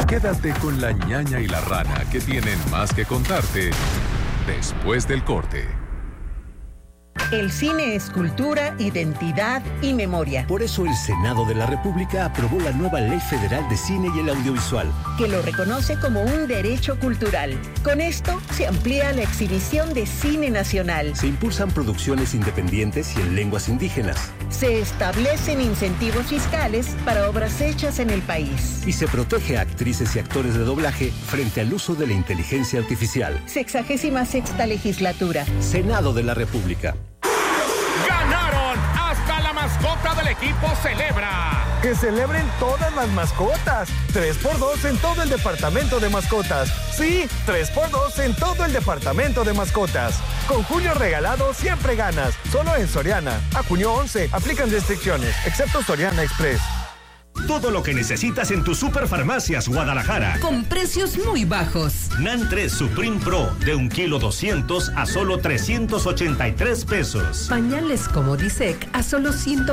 Quédate con la ñaña y la rana, que tienen más que contarte después del corte. El cine es cultura, identidad y memoria. Por eso el Senado de la República aprobó la nueva Ley Federal de Cine y el Audiovisual, que lo reconoce como un derecho cultural. Con esto se amplía la exhibición de cine nacional. Se impulsan producciones independientes y en lenguas indígenas. Se establecen incentivos fiscales para obras hechas en el país. Y se protege a actrices y actores de doblaje frente al uso de la inteligencia artificial. 66ª legislatura. Senado de la República. ¡Ganaron! ¡Hasta la mascota del equipo celebra! ¡Que celebren todas las mascotas! 3x2 en todo el departamento de mascotas. Sí, 3x2 en todo el departamento de mascotas. Con junio regalado siempre ganas. Solo en Soriana. A junio 11 aplican restricciones, excepto Soriana Express. Todo lo que necesitas en tus Superfarmacias Guadalajara. Con precios muy bajos. NAN 3 Supreme Pro de 1 kilo 200 a solo 383 pesos. Pañales Comodisec a solo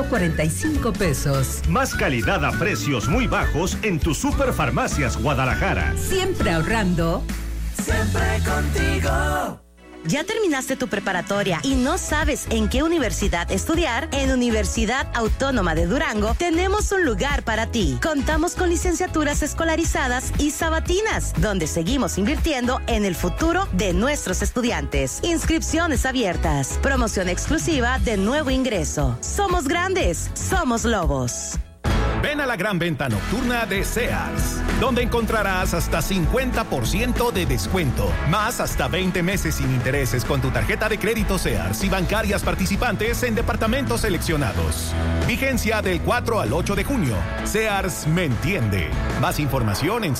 145 pesos. Más calidad a precios muy bajos en tus Superfarmacias Guadalajara. Siempre ahorrando. Siempre contigo. ¿Ya terminaste tu preparatoria y no sabes en qué universidad estudiar? En Universidad Autónoma de Durango tenemos un lugar para ti. Contamos con licenciaturas escolarizadas y sabatinas, donde seguimos invirtiendo en el futuro de nuestros estudiantes. Inscripciones abiertas. Promoción exclusiva de nuevo ingreso. Somos grandes, somos lobos. Ven a la gran venta nocturna de Sears, donde encontrarás hasta 50% de descuento, más hasta 20 meses sin intereses con tu tarjeta de crédito Sears y bancarias participantes en departamentos seleccionados. Vigencia del 4 al 8 de junio. Sears me entiende. Más información en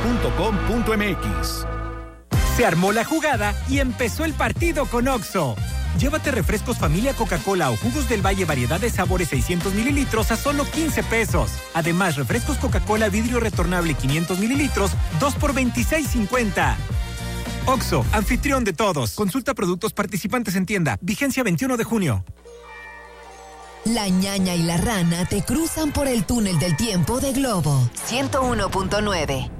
sears.com.mx. Se armó la jugada y empezó el partido con Oxxo. Llévate refrescos familia Coca-Cola o jugos del Valle variedad de sabores 600 mililitros a solo 15 pesos. Además, refrescos Coca-Cola vidrio retornable 500 mililitros, 2 por 26.50. Oxxo, anfitrión de todos. Consulta productos participantes en tienda. Vigencia 21 de junio. La ñaña y la rana te cruzan por el túnel del tiempo de Globo 101.9.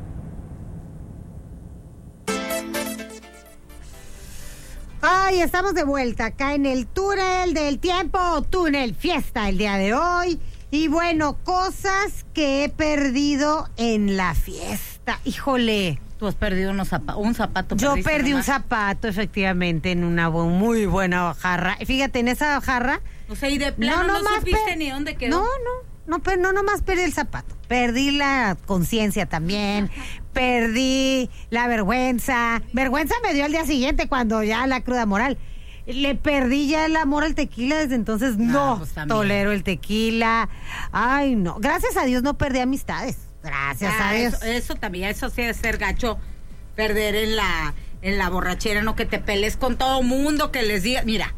Ay, estamos de vuelta acá en el túnel del tiempo, túnel fiesta el día de hoy. Y bueno, cosas que he perdido en la fiesta. Híjole. Tú has perdido un zapato. Yo perdí un zapato, efectivamente, en una muy buena jarra. Fíjate, en esa jarra. O sea, y de plano no supiste ni dónde quedó. No, pero no nomás perdí el zapato. Perdí la conciencia también. Perdí la vergüenza. Vergüenza me dio al día siguiente cuando ya la cruda moral. Le perdí ya el amor al tequila, desde entonces no pues tolero el tequila. Ay, no. Gracias a Dios no perdí amistades. Gracias a Dios. Eso también, eso sí debe ser gacho. Perder en la borrachera, no que te pelees con todo mundo, que les diga, mira.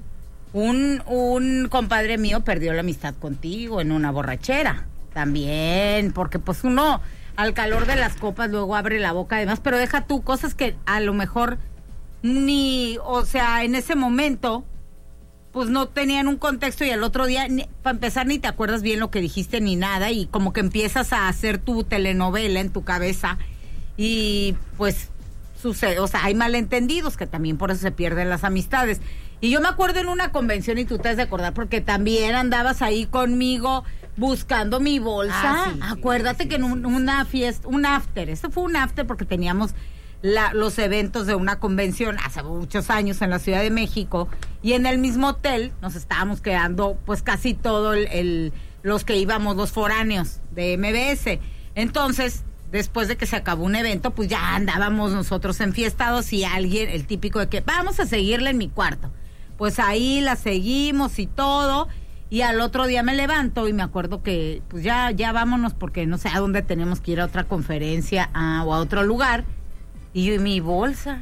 Un compadre mío perdió la amistad contigo en una borrachera. También, porque pues uno al calor de las copas luego abre la boca además, pero deja tú cosas que a lo mejor o sea, en ese momento pues no tenían un contexto y al otro día, para empezar, ni te acuerdas bien lo que dijiste ni nada y como que empiezas a hacer tu telenovela en tu cabeza y pues sucede, o sea, hay malentendidos que también por eso se pierden las amistades. Y yo me acuerdo en una convención, y tú te has de acordar, porque también andabas ahí conmigo buscando mi bolsa. Sí, acuérdate que en una fiesta, un after, eso fue un after porque teníamos los eventos de una convención hace muchos años en la Ciudad de México, y en el mismo hotel nos estábamos quedando pues casi todo los que íbamos, los foráneos de MBS. Entonces, después de que se acabó un evento, pues ya andábamos nosotros enfiestados y alguien, el típico de que vamos a seguirle en mi cuarto. Pues ahí la seguimos y todo, y al otro día me levanto y me acuerdo que pues ya vámonos porque no sé a dónde tenemos que ir, a otra conferencia o a otro lugar, y yo mi bolsa,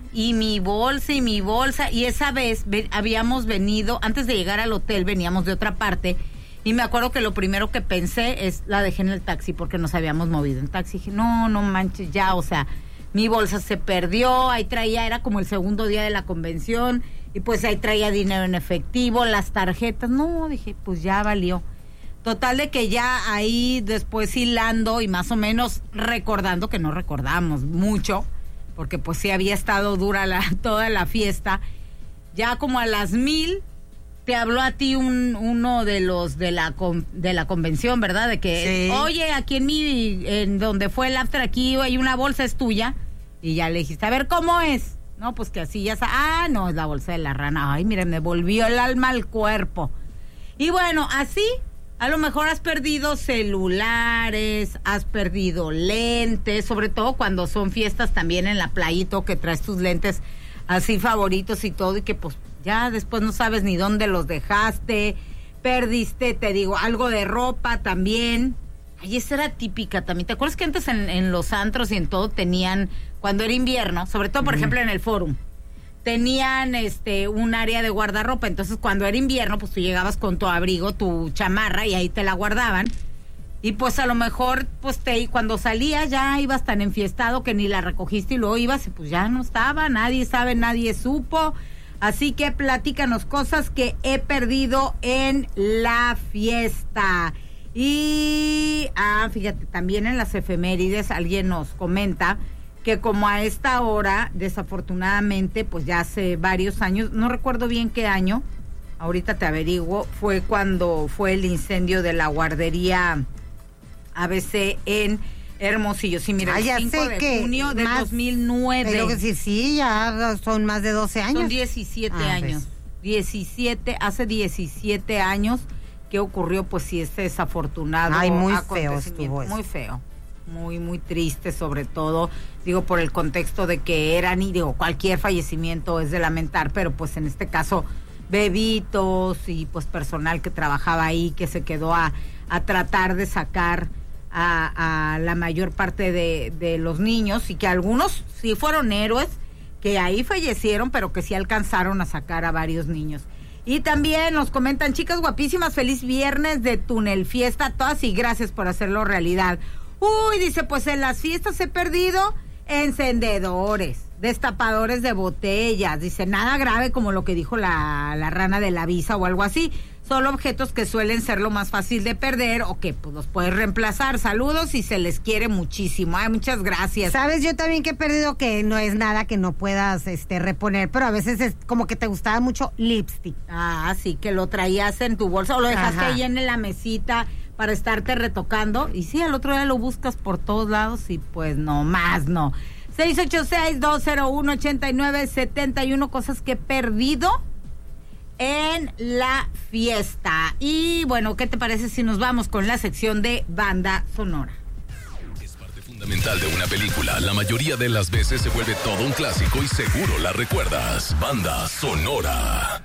y esa vez habíamos venido, antes de llegar al hotel veníamos de otra parte, y me acuerdo que lo primero que pensé es, la dejé en el taxi porque nos habíamos movido en taxi, y dije, no manches ya, o sea, mi bolsa se perdió, ahí traía, era como el segundo día de la convención, y pues ahí traía dinero en efectivo, las tarjetas, no, dije, pues ya valió. Total de que ya ahí después hilando y más o menos recordando, que no recordamos mucho, porque pues sí había estado dura toda la fiesta, ya como a las 1:00 te habló a ti uno de los de la convención, ¿verdad? De que, oye, aquí en donde fue el after, aquí hay una bolsa, es tuya, y ya le dijiste, a ver, ¿cómo es? No, pues que así ya no, es la bolsa de la rana. Ay, miren, me volvió el alma al cuerpo. Y bueno, así, a lo mejor has perdido celulares, has perdido lentes, sobre todo cuando son fiestas también en la playita, que traes tus lentes así favoritos y todo, y que pues ya después no sabes ni dónde los dejaste, perdiste, te digo, algo de ropa también. Ay, esa era típica también. ¿Te acuerdas que antes en los antros y en todo tenían, cuando era invierno, sobre todo, por ejemplo, en el Forum, tenían un área de guardarropa? Entonces, cuando era invierno, pues tú llegabas con tu abrigo, tu chamarra, y ahí te la guardaban. Y pues a lo mejor, pues cuando salías ya ibas tan enfiestado que ni la recogiste y luego ibas y pues ya no estaba, nadie sabe, nadie supo. Así que platícanos cosas que he perdido en la fiesta. Y, fíjate, también en las efemérides alguien nos comenta que como a esta hora, desafortunadamente, pues ya hace varios años, no recuerdo bien qué año, ahorita te averiguo, fue cuando fue el incendio de la guardería ABC en Hermosillo. Sí, mira, el 5 de junio del 2009. Creo que sí, ya son más de 12 años. Son 17 años. Pues. Hace 17 años que ocurrió, pues sí, este desafortunado muy feo estuvo eso. Muy feo, muy triste, sobre todo, digo, por el contexto de que eran, y digo, cualquier fallecimiento es de lamentar, pero pues en este caso, bebitos y pues personal que trabajaba ahí, que se quedó a tratar de sacar a la mayor parte de los niños, y que algunos sí fueron héroes, que ahí fallecieron, pero que sí alcanzaron a sacar a varios niños. Y también nos comentan, chicas guapísimas, feliz viernes de Túnel Fiesta a todas y gracias por hacerlo realidad. Uy, dice, pues en las fiestas he perdido encendedores, destapadores de botellas, dice, nada grave como lo que dijo la rana de la visa o algo así, solo objetos que suelen ser lo más fácil de perder o que pues los puedes reemplazar. Saludos y se les quiere muchísimo. Ay, muchas gracias. Sabes, yo también que he perdido, que no es nada que no puedas reponer, pero a veces es como que te gustaba mucho lipstick. Sí, que lo traías en tu bolsa o lo dejaste ahí en la mesita para estarte retocando, y sí, al otro día lo buscas por todos lados y pues no más, no. 686-201-8971, cosas que he perdido en la fiesta. Y bueno, ¿qué te parece si nos vamos con la sección de banda sonora? Es parte fundamental de una película. La mayoría de las veces se vuelve todo un clásico y seguro la recuerdas. Banda sonora.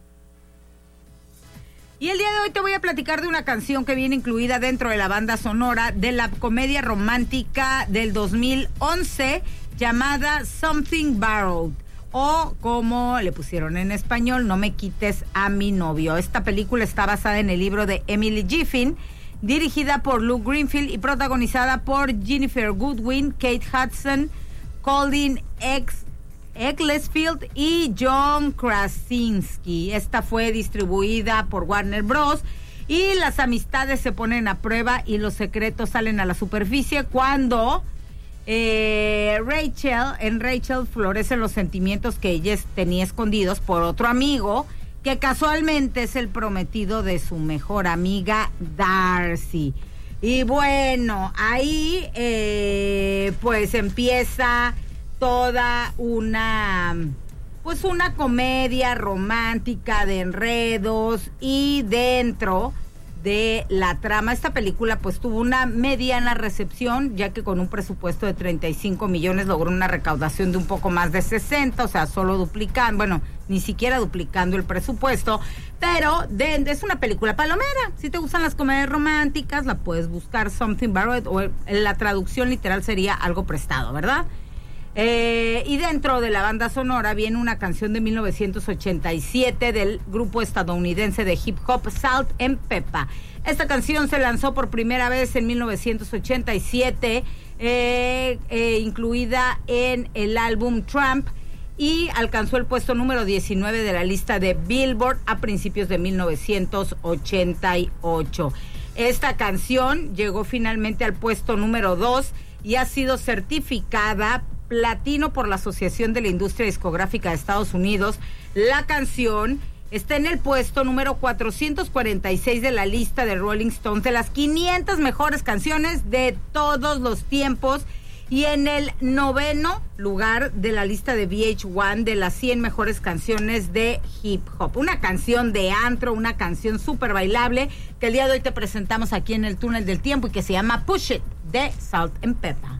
Y el día de hoy te voy a platicar de una canción que viene incluida dentro de la banda sonora de la comedia romántica del 2011 llamada Something Borrowed, o como le pusieron en español, No me quites a mi novio. Esta película está basada en el libro de Emily Giffin, dirigida por Luke Greenfield y protagonizada por Jennifer Goodwin, Kate Hudson, Colin Ecclesfield y John Krasinski. Esta fue distribuida por Warner Bros. Y las amistades se ponen a prueba y los secretos salen a la superficie cuando en Rachel florecen los sentimientos que ella tenía escondidos por otro amigo que casualmente es el prometido de su mejor amiga Darcy. Y bueno, ahí pues empieza toda una comedia romántica de enredos, y dentro de la trama, esta película pues tuvo una mediana recepción, ya que con un presupuesto de 35 millones logró una recaudación de un poco más de 60, o sea, solo duplicando, bueno, ni siquiera duplicando el presupuesto, pero es una película palomera. Si te gustan las comedias románticas, la puedes buscar, Something Borrowed, o la traducción literal sería algo prestado, ¿verdad? Y dentro de la banda sonora viene una canción de 1987 del grupo estadounidense de hip hop Salt and Pepper. Esta canción se lanzó por primera vez en 1987, incluida en el álbum Tramp, y alcanzó el puesto número 19 de la lista de Billboard a principios de 1988. Esta canción llegó finalmente al puesto número 2 y ha sido certificada platino por la Asociación de la Industria Discográfica de Estados Unidos. La canción está en el puesto número 446 de la lista de Rolling Stone de las 500 mejores canciones de todos los tiempos y en el 9º lugar de la lista de VH1 de las 100 mejores canciones de hip hop. Una canción de antro, una canción súper bailable que el día de hoy te presentamos aquí en el Túnel del Tiempo y que se llama Push It de Salt and Pepper.